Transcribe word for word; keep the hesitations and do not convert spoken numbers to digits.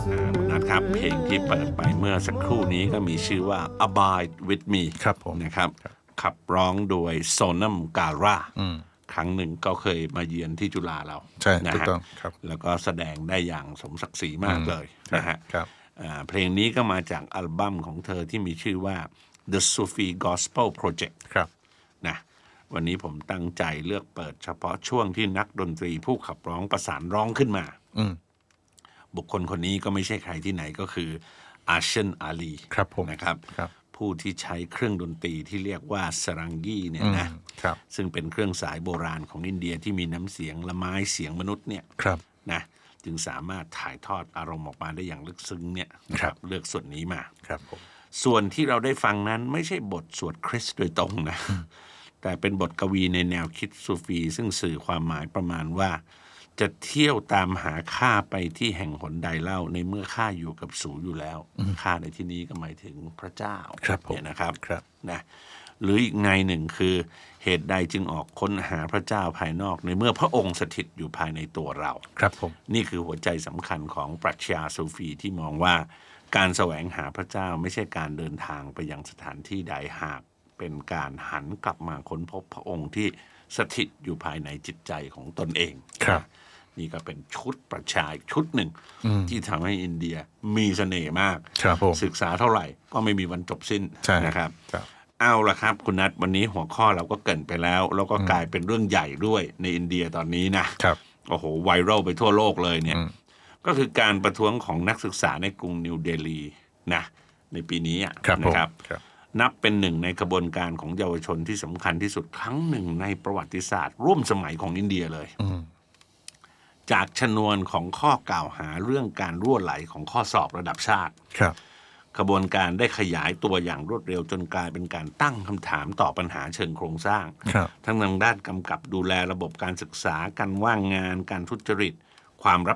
คุณนัทครับเพลงที่เปิดไปเมื่อสักครู่นี้ก็มีชื่อว่า Abide with me ครับผมนะครับขับร้องโดยโซนัมการาครั้งหนึ่งก็เคยมาเยือนที่จุฬาเราใช่นะถูกฮะต้องครับแล้วก็แสดงได้อย่างสมศักดิ์ศรีมากเลยครับนะฮะครับอ่าเพลงนี้ก็มาจากอัลบั้มของเธอที่มีชื่อว่า The Sufi Gospel Project ครับนะวันนี้ผมตั้งใจเลือกเปิดเฉพาะช่วงที่นักดนตรีผู้ขับร้องประสานร้องขึ้นมาอืมบุคคลคนนี้ก็ไม่ใช่ใครที่ไหนก็คืออาเชนอาลีครับผมนะครับครับผู้ที่ใช้เครื่องดนตรีที่เรียกว่าสรังกีเนี่ยนะครับ ซึ่งเป็นเครื่องสายโบราณของอินเดียที่มีน้ำเสียงละไม้เสียงมนุษย์เนี่ยครับนะจึงสามารถถ่ายทอดอารมณ์ออกมาได้อย่างลึกซึ้งเนี่ยนะครับเลือกส่วนนี้มาครับผมส่วนที่เราได้ฟังนั้นไม่ใช่บทสวดคริสต์โดยตรงนะ แต่เป็นบทกวีในแนวคิดซูฟีซึ่งสื่อความหมายประมาณว่าจะเที่ยวตามหาข้าไปที่แห่งหนใดเล่าในเมื่อข้าอยู่กับสูอยู่แล้วข้าในที่นี้ก็หมายถึงพระเจ้าครับผมเนี่ยนะครับครับนะหรืออีกในหนึ่งคือเหตุใดจึงออกค้นหาพระเจ้าภายนอกในเมื่อพระองค์สถิตอยู่ภายในตัวเราครับผมนี่คือหัวใจสำคัญของปรัชญาซูฟีที่มองว่าการแสวงหาพระเจ้าไม่ใช่การเดินทางไปยังสถานที่ใดหากเป็นการหันกลับมาค้นพบพระองค์ที่สถิตอยู่ภายในจิตใจของตนเองครับนี่ก็เป็นชุดปรัชญาอีกชุดหนึ่งที่ทำให้อินเดียมีเสน่ห์มากครับผมศึกษาเท่าไหร่ก็ไม่มีวันจบสิ้นใช่นะครับครับเอาละครับคุณนัทวันนี้หัวข้อเราก็เกรินไปแล้ว แล้วก็กลายเป็นเรื่องใหญ่ด้วยในอินเดียตอนนี้นะครับ โอ้โหไวรัลไปทั่วโลกเลยเนี่ยก็คือการประท้วงของนักศึกษาในกรุงนิวเดลีนะในปีนี้อะครับผมนะครับครับนับเป็นหนึ่งในกระบวนการของเยาวชนที่สำคัญที่สุดครั้งหนึ่งในประวัติศาสตร์ร่วมสมัยของอินเดียเลย จากชนวนของข้อกล่าวหาเรื่องการรั่วไหลของข้อสอบระดับชาติครับขบวนการได้ขยายตัวอย่างรวดเร็วจนกลายเป็นการตั้งคำถามต่อปัญหาเชิงโครงสร้างครับทั้งทางด้านกำกับดูแลระบบการศึกษาการว่างงาน การทุจริต ความรับ